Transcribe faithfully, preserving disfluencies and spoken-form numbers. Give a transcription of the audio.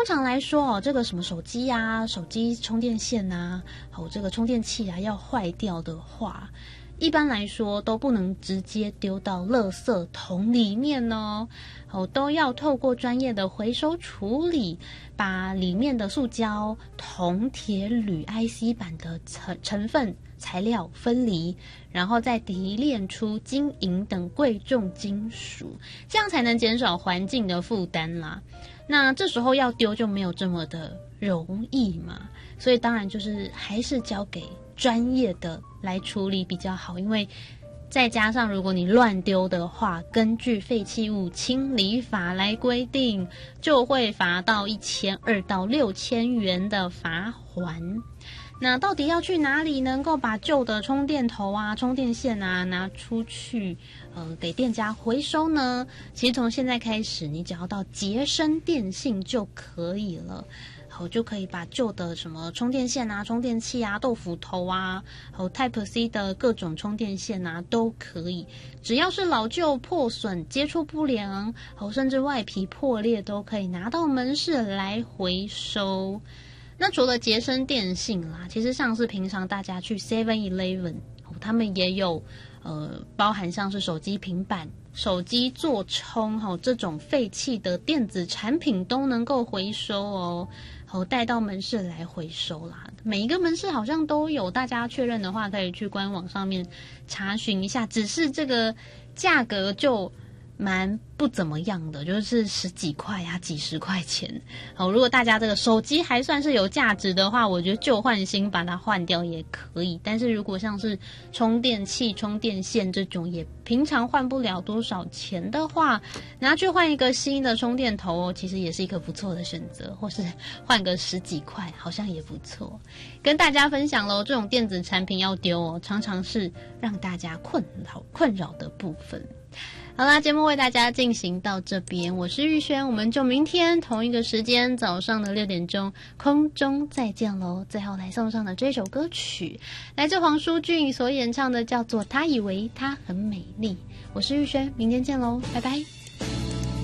常来说哦，这个什么手机啊、手机充电线啊，还有这个充电器啊，要坏掉的话，一般来说都不能直接丢到垃圾桶里面哦，哦，都要透过专业的回收处理，把里面的塑胶、铜、铁、铝、I C 板的成成分材料分离，然后再提炼出金银等贵重金属，这样才能减少环境的负担啦。那这时候要丢就没有这么的容易嘛，所以当然就是还是交给专业的来处理比较好，因为再加上如果你乱丢的话，根据废弃物清理法来规定，就会罚到一千二到六千元的罚锾。那到底要去哪里能够把旧的充电头啊、充电线啊拿出去，呃，给店家回收呢？其实从现在开始，你只要到杰生电信就可以了。好，就可以把旧的什么充电线啊、充电器啊、豆腐头啊，还有 Type C 的各种充电线啊，都可以。只要是老旧、破损、接触不良，好，甚至外皮破裂，都可以拿到门市来回收。那除了杰生电信啦，其实像是平常大家去 seven eleven， 他们也有呃包含像是手机、平板、手机座充哈、哦、这种废弃的电子产品都能够回收哦，好带到门市来回收啦。每一个门市好像都有，大家确认的话可以去官网上面查询一下，只是这个价格就蛮不怎么样的，就是十几块啊，几十块钱。好，如果大家这个手机还算是有价值的话，我觉得旧换新把它换掉也可以。但是如果像是充电器、充电线这种也平常换不了多少钱的话，拿去换一个新的充电头哦，其实也是一个不错的选择，或是换个十几块好像也不错。跟大家分享咯，这种电子产品要丢哦，常常是让大家困扰困扰的部分。好啦，节目为大家进行到这边，我是玉轩，我们就明天同一个时间早上的六点钟空中再见咯。最后来送上的这首歌曲，来自黄舒骏所演唱的，叫做《他以为他很美丽》。我是玉轩，明天见咯，拜拜。